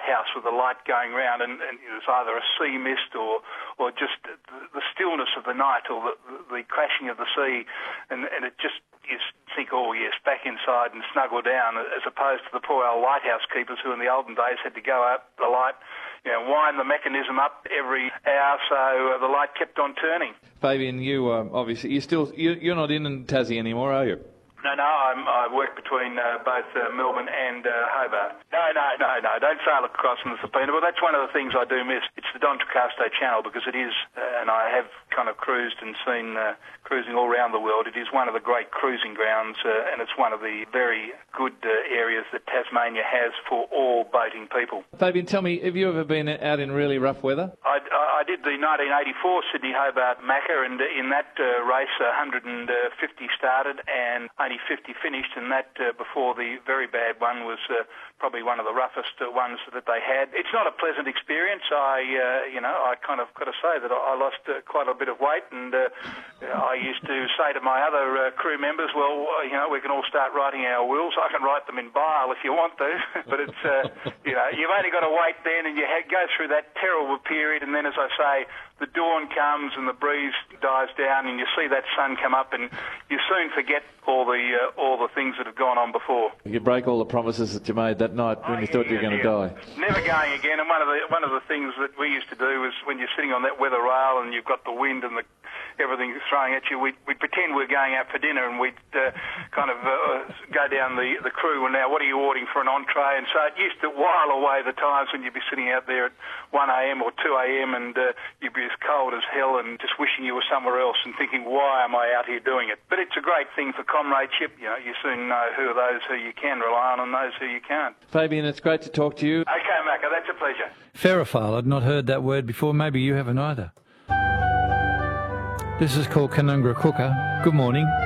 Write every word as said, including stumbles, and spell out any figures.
lighthouse with the light going round, and, and it was either a sea mist or or just the, the stillness of the night or the, the crashing of the sea, and, and it just, you think, oh yes, back inside and snuggle down, as opposed to the poor old lighthouse keepers who in the olden days had to go up the light, you know, wind the mechanism up every hour so uh, the light kept on turning. Fabian, you uh, obviously, you still, you, you're not in Tassie anymore, are you? No, no, I'm, I work between uh, both uh, Melbourne and uh, Hobart. No, no, no, no, don't sail across in the subpoena. Well, that's one of the things I do miss. It's the D'Entrecasteaux Channel, because it is, uh, and I have kind of cruised and seen uh, cruising all around the world. It is one of the great cruising grounds, uh, and it's one of the very good uh, areas that Tasmania has for all boating people. Fabian, tell me, have you ever been out in really rough weather? I, I did the nineteen eighty-four Sydney-Hobart Macca, and in that uh, race one hundred fifty started and only fifty finished, and that uh, before the very bad one was uh, probably one of the roughest uh, ones that they had. It's not a pleasant experience. I, uh, you know, I kind of got to say that I lost uh, quite a bit of weight, and uh, I used to say to my other uh, crew members, well, uh, you know, we can all start writing our wills. I can write them in Braille if you want to, but it's, uh, you know, you've only got to wait then, and you ha- go through that terrible period, and then, as I say, the dawn comes and the breeze dies down, and you see that sun come up, and you soon forget all the uh, all the things that have gone on before. You break all the promises that you made that night when oh, you yeah, thought you were going to yeah. die. Never going again. And one of the one of the things that we used to do was when you're sitting on that weather rail and you've got the wind and the everything throwing at you, we'd, we'd pretend we were going out for dinner, and we'd uh, kind of uh, go down the, the crew, and now what are you ordering for an entree? And so it used to while away the times when you'd be sitting out there at one a.m. or two a.m. and uh, you'd be as cold as hell and just wishing you were somewhere else and thinking, why am I out here doing it? But it's a great thing for comradeship. You know, you soon know who are those who you can rely on and those who you can't. Fabian, it's great to talk to you. Okay, Macca, that's a pleasure. Ferrophile, I'd not heard that word before. Maybe you haven't either. This is called Canungra Cooker. Good morning.